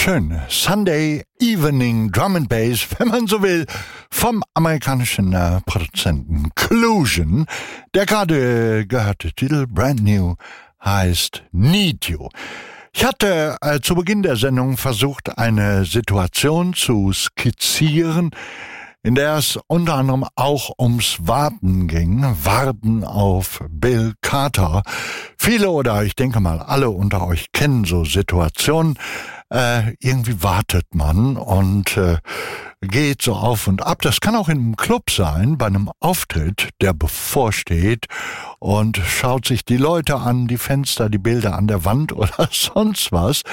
Schön. Sunday Evening Drum and Bass, wenn man so will, vom amerikanischen Produzenten Clusion. Der gerade gehörte Titel Brand New heißt Need You. Ich hatte zu Beginn der Sendung versucht, eine Situation zu skizzieren, in der es unter anderem auch ums Warten ging. Warten auf Bill Carter. Viele oder ich denke mal alle unter euch kennen so Situationen. Irgendwie wartet man und geht so auf und ab. Das kann auch in einem Club sein, bei einem Auftritt, der bevorsteht, und schaut sich die Leute an, die Fenster, die Bilder an der Wand oder sonst was.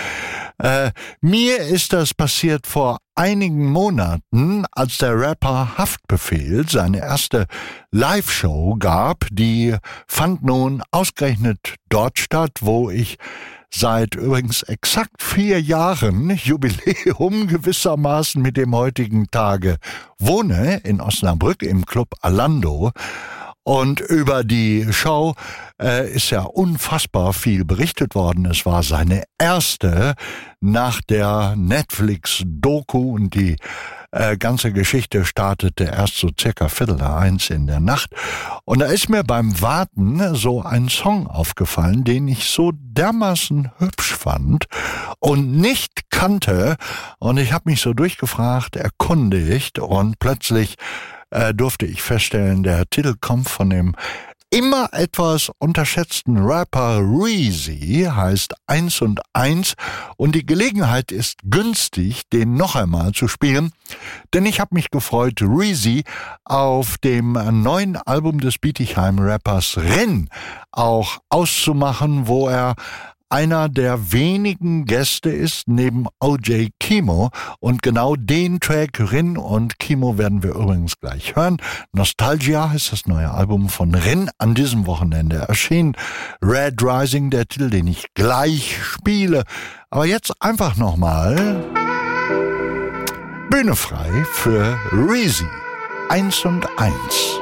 Mir ist das passiert vor einigen Monaten, als der Rapper Haftbefehl seine erste Live-Show gab. Die fand nun ausgerechnet dort statt, wo ich seit übrigens exakt 4 Jahren, Jubiläum gewissermaßen mit dem heutigen Tage, wohne, in Osnabrück im Club Alando. Und über die Show ist ja unfassbar viel berichtet worden. Es war seine erste nach der Netflix-Doku und die ganze Geschichte startete erst so circa 12:45 in der Nacht. Und da ist mir beim Warten so ein Song aufgefallen, den ich so dermaßen hübsch fand und nicht kannte. Und ich habe mich so durchgefragt, erkundigt, und plötzlich durfte ich feststellen, der Titel kommt von dem immer etwas unterschätzten Rapper Reezy, heißt 1&1, und die Gelegenheit ist günstig, den noch einmal zu spielen, denn ich habe mich gefreut, Reezy auf dem neuen Album des Bietigheim-Rappers Ren auch auszumachen, wo er einer der wenigen Gäste ist neben O.J. Kimo, und genau den Track Ren und Kimo werden wir übrigens gleich hören. Nostalgia ist das neue Album von Ren, an diesem Wochenende erschienen. Red Rising, der Titel, den ich gleich spiele. Aber jetzt einfach nochmal Bühne frei für Reezy 1&1.